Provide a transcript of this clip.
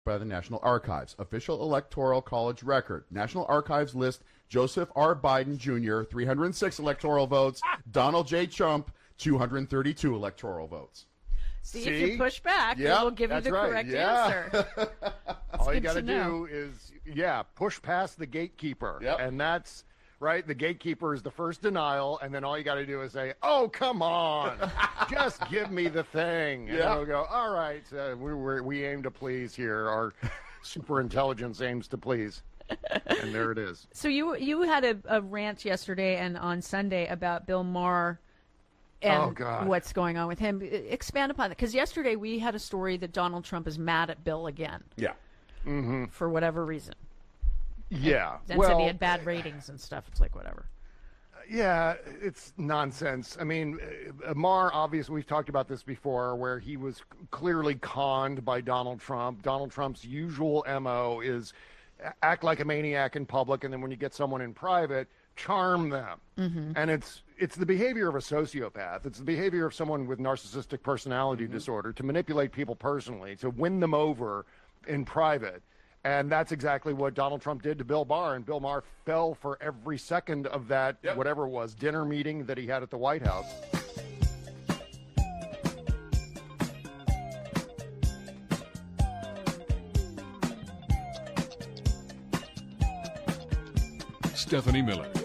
by the National Archives. Official Electoral College record. National Archives list Joseph R. Biden Jr., 306 electoral votes. Donald J. Trump, 232 electoral votes. See, if you push back, it will give you the correct answer. All you got to do is, push past the gatekeeper. Yep. And that's, right, the gatekeeper is the first denial, and then all you got to do is say, oh, come on, just give me the thing. And they'll go, all right, we aim to please here. Our super intelligence aims to please. And there it is. So you had a rant yesterday and on Sunday about Bill Maher and what's going on with him. Expand upon that. Because yesterday we had a story that Donald Trump is mad at Bill again. Yeah. Mm-hmm. For whatever reason. Yeah. And said he had bad ratings and stuff. It's like whatever. Yeah, it's nonsense. I mean, Maher, obviously, we've talked about this before, where he was clearly conned by Donald Trump. Donald Trump's usual MO is act like a maniac in public, and then when you get someone in private, charm them. Mm-hmm. And it's the behavior of a sociopath. It's the behavior of someone with narcissistic personality disorder to manipulate people personally, to win them over in private. And that's exactly what Donald Trump did to Bill Maher. And Bill Maher fell for every second of that, whatever it was, dinner meeting that he had at the White House. Stephanie Miller.